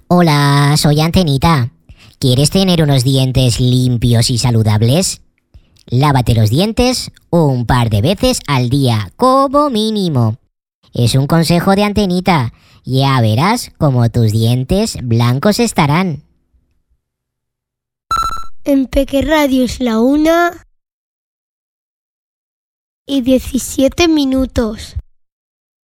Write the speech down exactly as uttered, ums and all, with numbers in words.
Hola, soy Antenita. ¿Quieres tener unos dientes limpios y saludables? Lávate los dientes un par de veces al día, como mínimo. Es un consejo de Antenita. Ya verás cómo tus dientes blancos estarán. En Peque Radio es la una y diecisiete minutos.